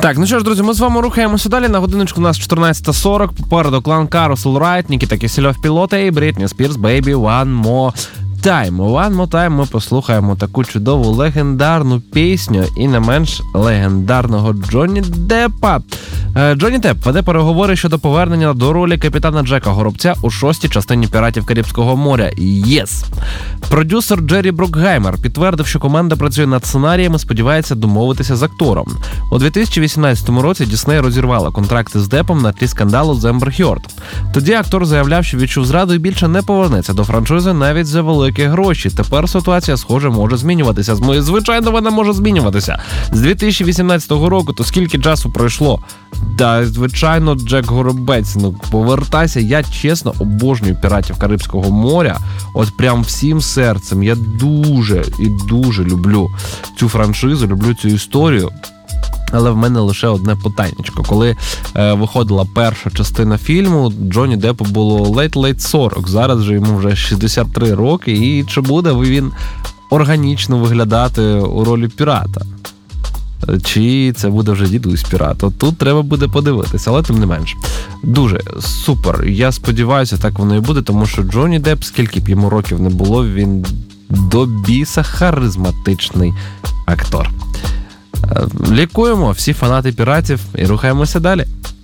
Так, ну що ж, друзі, ми з вами рухаємося далі. На годиночку у нас 14:40. Попереду клан Карусел Райт, Нікіта Кісельов Пілота і Брітні Спірс Baby One More Time. One More Time ми послухаємо таку чудову легендарну пісню і не менш легендарного Джонні Деппа. Джонні Депп веде переговори щодо повернення до ролі капітана Джека Горобця у 6-й частині «Піратів Карибського моря». Єс! Продюсер Джері Брукгаймер підтвердив, що команда працює над сценарієм і сподівається домовитися з актором. У 2018 році Дісней розірвала контракти з Деппом на тлі скандалу з Ембер Хьорд. Тоді актор заявляв, що відчув зраду і більше не повернеться до франшизи навіть за великі гроші. Тепер ситуація, схоже, може змінюватися. Звичайно, вона може змінюватися. З 2018 року, то скільки часу пройшло? Да, звичайно, Джек Горобець, повертайся. Я, чесно, обожнюю «Піратів Карибського моря». От прям всім серцем. Я дуже і дуже люблю цю франшизу, люблю цю історію. Але в мене лише одне питаннячко. Коли виходила перша частина фільму, Джонні Деппу було ледь 40. Зараз же йому вже 63 роки. І чи буде він органічно виглядати у ролі пірата? Чи це буде вже дідусь пірат? От тут треба буде подивитися, але тим не менш. Дуже супер. Я сподіваюся, так воно і буде, тому що Джонні Депп, скільки б йому років не було, він до біса харизматичний актор. Лікуємо всі фанати піратів і рухаємося далі.